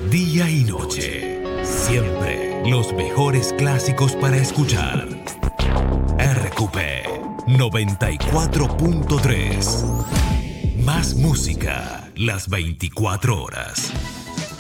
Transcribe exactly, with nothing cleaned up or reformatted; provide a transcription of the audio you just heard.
Día y noche. Siempre los mejores clásicos para escuchar. R Q P noventa y cuatro punto tres. Más música las veinticuatro horas.